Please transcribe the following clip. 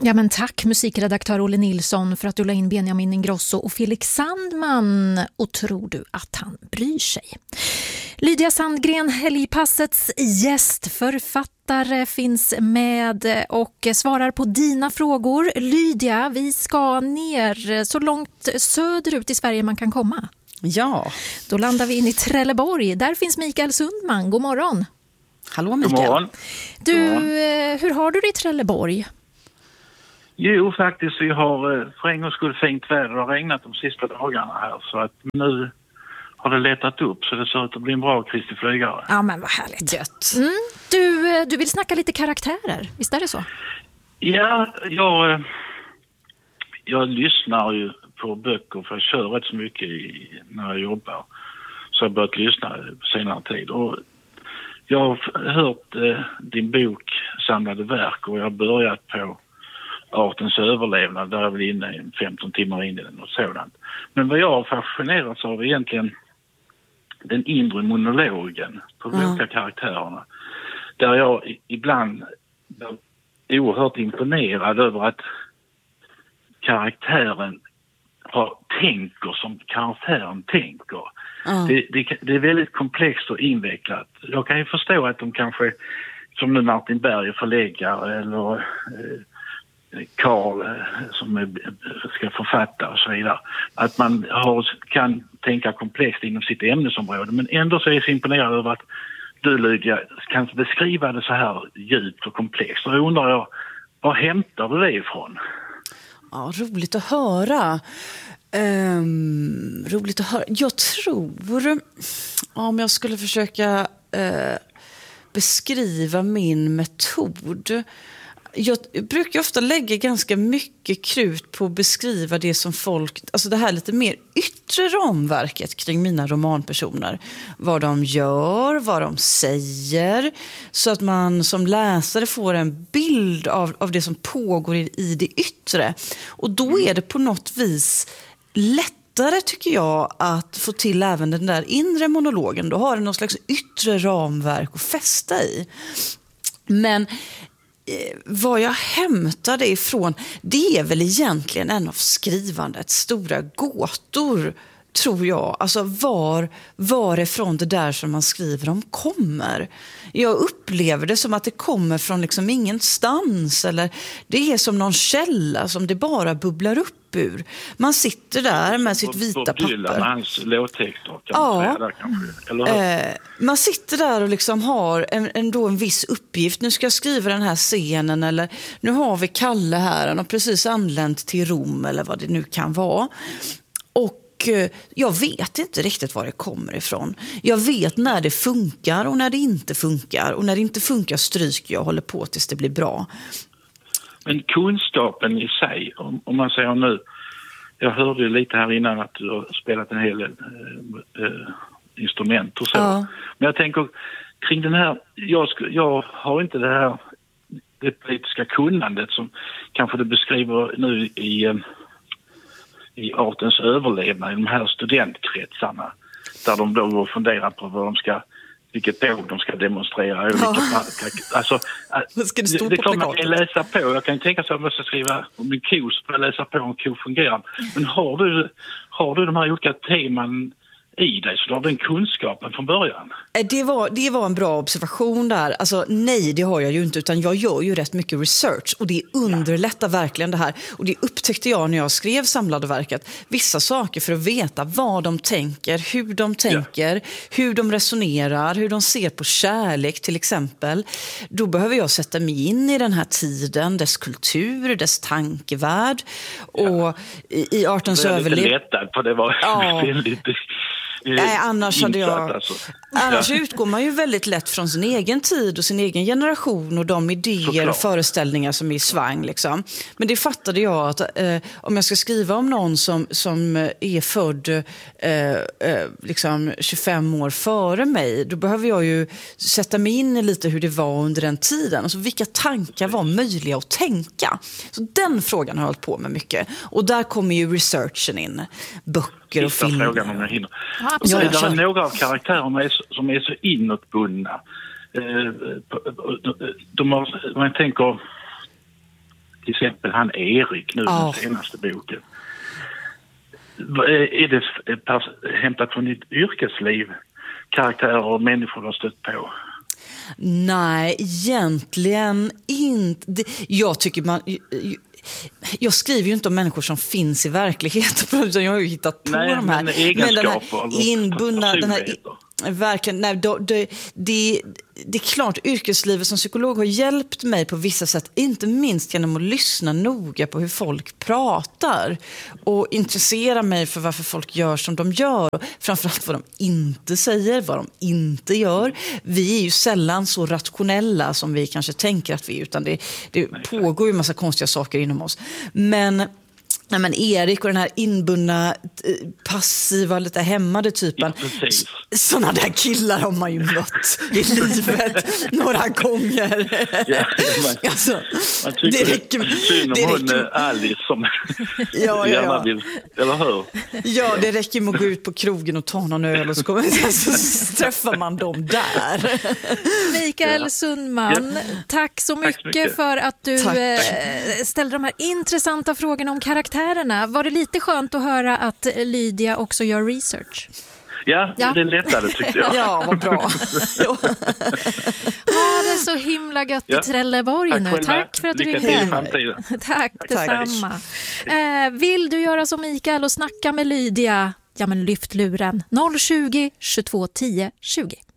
Ja, men tack musikredaktör Olle Nilsson för att du la in Benjamin Ingrosso och Felix Sandman. Och tror du att han bryr sig? Lydia Sandgren, Helgpassets gästförfattare, finns med och svarar på dina frågor. Lydia, vi ska ner så långt söderut i Sverige man kan komma. Ja. Då landar vi in i Trelleborg. Där finns Mikael Sundman. God morgon. Hallå Mikael. God morgon. Du, hur har du det i Trelleborg? Jo, faktiskt vi har för en gångs skull fint väder och regnat de sista dagarna här. Så att nu har det letat upp så det ser ut att bli en bra Kristi flygare. Ja, men vad härligt. Gött. Du vill snacka lite karaktärer, visst är det så? Ja, jag lyssnar ju på böcker för jag kör rätt så mycket när jag jobbar. Så jag har börjat lyssna på senare tid. Och jag har hört din bok Samlade verk och jag har börjat på Artens överlevnad, där är väl inne 15 timmar in i den och sådant. Men vad jag har fascinerats av är egentligen den inre monologen på de olika karaktärerna. Där jag ibland är oerhört imponerad över att karaktären tänker som karaktären tänker. Det är väldigt komplext och invecklat. Jag kan ju förstå att de kanske, som nu Martin Berg förläggare eller Karl som ska författa och så vidare. Att man kan tänka komplext inom sitt ämnesområde. Men ändå så är jag så imponerad över att du Lydia kan beskriva det så här djupt och komplext. Och då undrar jag, var hämtar du det ifrån? Ja, roligt att höra. Jag tror, om jag skulle försöka beskriva min metod. Jag brukar ofta lägga ganska mycket krut på att beskriva det som folk, alltså det här lite mer yttre ramverket kring mina romanpersoner. Vad de gör, vad de säger, så att man som läsare får en bild av det som pågår i det yttre. Och då är det på något vis lättare, tycker jag, att få till även den där inre monologen. Då har den någon slags yttre ramverk att fästa i. Men vad jag hämtar det ifrån, det är väl egentligen en av skrivandets stora gåtor, tror jag. Alltså varifrån det där som man skriver om kommer. Jag upplever det som att det kommer från liksom ingenstans, eller det är som någon källa som det bara bubblar upp ur. Man sitter där med sitt vita papper. Hans låttexter kan man säga där kanske. Eller man sitter där och liksom har en viss uppgift. Nu ska jag skriva den här scenen, eller nu har vi Kalle här, han har precis anlänt till Rom eller vad det nu kan vara. Och jag vet inte riktigt var det kommer ifrån. Jag vet när det funkar och när det inte funkar. Och när det inte funkar stryker jag och håller på tills det blir bra. Men kunskapen i sig, om man säger nu, jag hörde ju lite här innan att du har spelat en hel del instrument och så. Ja. Men jag tänker kring den här, jag har inte det politiska kunnandet som kanske du beskriver nu i Artens överlevnad i de här studentkretsarna, där de då funderar på vilket tåg de ska demonstrera. Alltså, ska det stå det på kommer man plakatet? läsa på. Jag kan tänka sig att man ska skriva om en ko, så får jag läsa på om en ko fungerar. Men har du de här olika teman i dig, så du har den kunskapen från början? Det var en bra observation där. Alltså nej, det har jag ju inte, utan jag gör ju rätt mycket research och det underlättar verkligen det här. Och det upptäckte jag när jag skrev Samlade verket. Vissa saker för att veta vad de tänker, hur de resonerar, hur de ser på kärlek till exempel. Då behöver jag sätta mig in i den här tiden, dess kultur, dess tankevärld. Och i Artens överlevnad. Det är lite lättad, för det var väldigt... Nej, annars utgår man ju väldigt lätt från sin egen tid och sin egen generation och de idéer och föreställningar som är i svang liksom. Men det fattade jag att om jag ska skriva om någon som är född liksom 25 år före mig, då behöver jag ju sätta mig in i lite hur det var under den tiden. Alltså vilka tankar var möjliga att tänka? Så den frågan har jag hållit på med mycket. Och där kommer ju researchen in. Böcker och filmer. Frågan om jag hinner. Det är några av karaktärerna som är så inåtbundna. Man tänker till exempel han Erik nu, den senaste boken. Är det hämtat från ditt yrkesliv? Karaktärer och människor har stött på? Nej, egentligen inte. Jag skriver ju inte om människor som finns i verkligheten, utan jag har ju hittat på de här. Men den här inbundna, verkligen, det är klart, yrkeslivet som psykolog har hjälpt mig på vissa sätt, inte minst genom att lyssna noga på hur folk pratar och intressera mig för varför folk gör som de gör, och framförallt vad de inte säger, vad de inte gör. Vi är ju sällan så rationella som vi kanske tänker att vi är, utan det pågår ju en massa konstiga saker inom oss. Men Erik och den här inbundna, passiva, lite hämmade typen. Ja, sådana där killar har man ju mött i livet några gånger. Ja, man tycker det räcker, synd om hon Alice som gärna vill, eller hur? Ja, det räcker med att gå ut på krogen och ta någon öl och så träffar man dem där. Mikael Sundman, tack så mycket för att du ställde de här intressanta frågorna om karaktärerna. Var det lite skönt att höra att Lydia också gör research? Ja, det lättade tyckte jag. Ja, vad bra. Ha det så himla gött i Trelleborg nu. Tack för att du ringde. Tack, detsamma. Vill du göra som Mikael och snacka med Lydia? Ja, men lyft luren. 020 22 10 20.